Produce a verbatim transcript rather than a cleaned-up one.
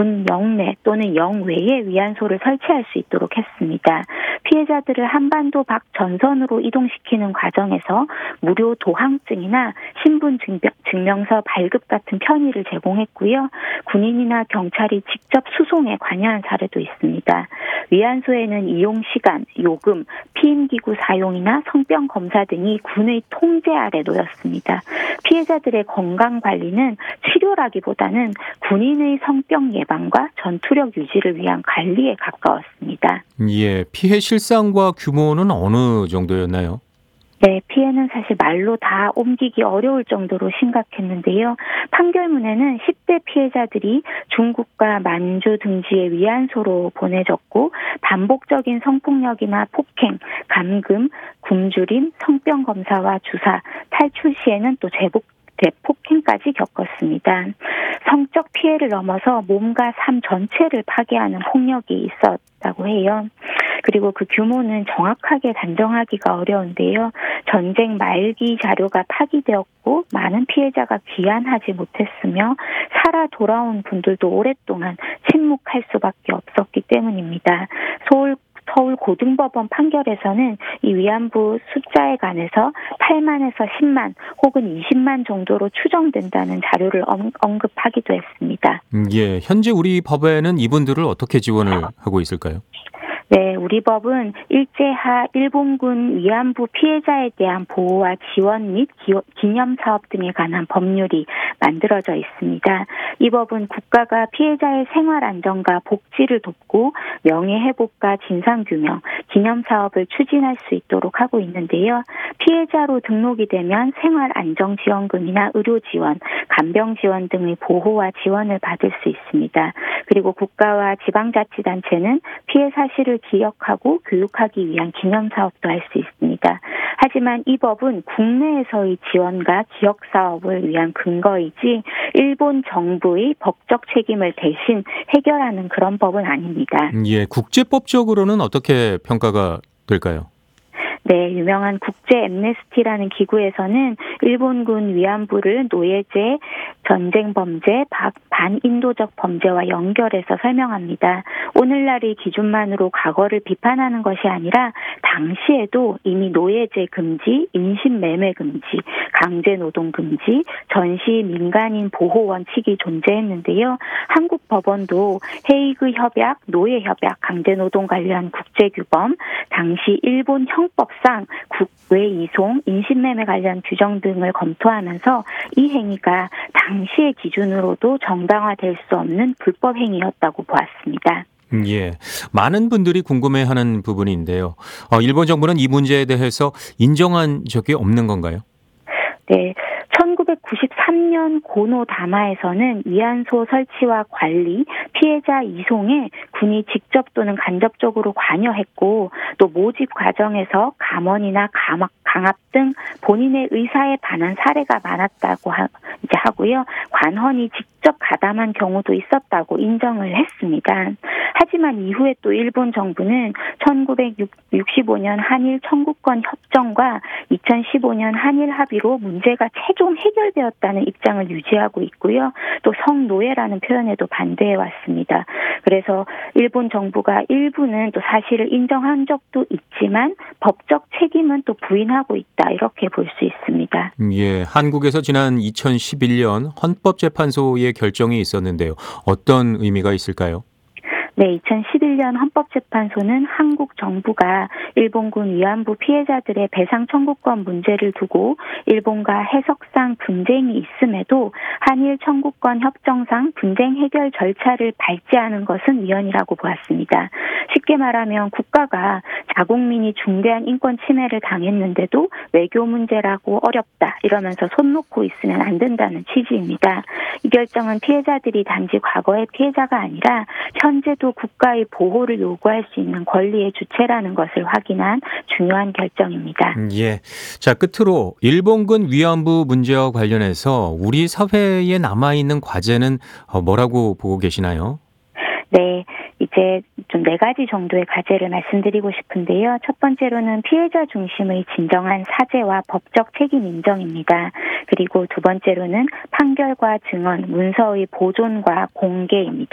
군 영내 또는 영외에 위안소를 설치할 수 있도록 했습니다. 피해자들을 한반도 밖 전선으로 이동시키는 과정에서 무료 도항증이나 신분 증명서 발급 같은 편의를 제공했고요. 군인이나 경찰이 직접 수송에 관여한 사례도 있습니다. 위안소에는 이용 시간, 요금, 피임기구 사용이나 성병 검사 등이 군의 통제 아래 놓였습니다. 피해자들의 건강관리는 치료라기보다는 군인의 성병 예방과 전투력 유지를 위한 관리에 가까웠습니다. 예, 피해 실상과 규모는 어느 정도였나요? 네, 피해는 사실 말로 다 옮기기 어려울 정도로 심각했는데요. 판결문에는 십 대 피해자들이 중국과 만주 등지의 위안소로 보내졌고 반복적인 성폭력이나 폭행, 감금, 굶주림, 성병 검사와 주사, 탈출 시에는 또 제복 대폭행까지 겪었습니다. 성적 피해를 넘어서 몸과 삶 전체를 파괴하는 폭력이 있었다고 해요. 그리고 그 규모는 정확하게 단정하기가 어려운데요. 전쟁 말기 자료가 파기되었고 많은 피해자가 귀환하지 못했으며 살아 돌아온 분들도 오랫동안 침묵할 수밖에 없었기 때문입니다. 서울 서울 고등법원 판결에서는 이 위안부 숫자에 관해서 팔만에서 십만 혹은 이십만 정도로 추정된다는 자료를 언급하기도 했습니다. 예, 현재 우리 법에는 이분들을 어떻게 지원을 하고 있을까요? 네, 우리 법은 일제하 일본군 위안부 피해자에 대한 보호와 지원 및 기념사업 등에 관한 법률이 만들어져 있습니다. 이 법은 국가가 피해자의 생활 안정과 복지를 돕고 명예회복과 진상규명, 기념사업을 추진할 수 있도록 하고 있는데요. 피해자로 등록이 되면 생활안정지원금이나 의료지원, 간병지원 등의 보호와 지원을 받을 수 있습니다. 그리고 국가와 지방자치단체는 피해 사실을 기억하고 교육하기 위한 기념사업도 할 수 있습니다. 하지만 이 법은 국내에서의 지원과 기억사업을 위한 근거이지 일본 정부의 법적 책임을 대신 해결하는 그런 법은 아닙니다. 예, 국제법적으로는 어떻게 평가가 될까요? 네, 유명한 국제 엠네스티라는 기구에서는 일본군 위안부를 노예제, 전쟁 범죄, 반인도적 범죄와 연결해서 설명합니다. 오늘날의 기준만으로 과거를 비판하는 것이 아니라 당시에도 이미 노예제 금지, 인신매매 금지, 강제노동 금지, 전시 민간인 보호 원칙이 존재했는데요. 한국 법원도 헤이그 협약, 노예 협약, 강제노동 관련 국제규범, 당시 일본 형법 상 국외 이송, 인신매매 관련 규정 등을 검토하면서 이 행위가 당시의 기준으로도 정당화될 수 없는 불법 행위였다고 보았습니다. 예, 많은 분들이 궁금해하는 부분인데요. 어, 일본 정부는 이 문제에 대해서 인정한 적이 없는 건가요? 네. 천구백구십삼 년 고노 다마에서는 위안소 설치와 관리, 피해자 이송에 군이 직접 또는 간접적으로 관여했고 또 모집 과정에서 감언이나 강압, 강압 등 본인의 의사에 반한 사례가 많았다고 하, 이제 하고요. 관헌이 직접 가담한 경우도 있었다고 인정을 했습니다. 하지만 이후에 또 일본 정부는 천구백육십오 년 한일 청구권 협정과 이천십오 년 한일 합의로 문제가 최종 해결되었다는 입장을 유지하고 있고요. 또 성노예라는 표현에도 반대해 왔습니다. 그래서 일본 정부가 일부는 또 사실을 인정한 적도 있지만 법적 책임은 또 부인하고 있다. 이렇게 볼 수 있습니다. 예, 한국에서 지난 이천십일 년 헌법재판소의 결정이 있었는데요. 어떤 의미가 있을까요? 네, 이천십일 년 헌법재판소는 한국 정부가 일본군 위안부 피해자들의 배상 청구권 문제를 두고 일본과 해석상 분쟁이 있음에도 한일 청구권 협정상 분쟁 해결 절차를 밟지 않은 것은 위헌이라고 보았습니다. 쉽게 말하면 국가가 자국민이 중대한 인권 침해를 당했는데도 외교 문제라고 어렵다 이러면서 손 놓고 있으면 안 된다는 취지입니다. 이 결정은 피해자들이 단지 과거의 피해자가 아니라 현재도 국가의 보호를 요구할 수 있는 권리의 주체라는 것을 확인한 중요한 결정입니다. 예. 자, 끝으로 일본군 위안부 문제와 관련해서 우리 사회에 남아있는 과제는 뭐라고 보고 계시나요? 네, 이제 좀 네 가지 정도의 과제를 말씀드리고 싶은데요. 첫 번째로는 피해자 중심의 진정한 사죄와 법적 책임 인정입니다. 그리고 두 번째로는 판결과 증언, 문서의 보존과 공개입니다.